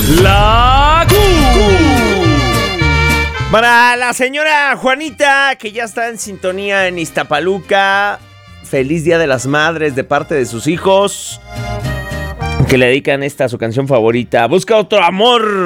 La Para la señora Juanita, que ya está en sintonía en Iztapaluca, feliz Día de las Madres de parte de sus hijos, que le dedican esta su canción favorita, Busca Otro Amor.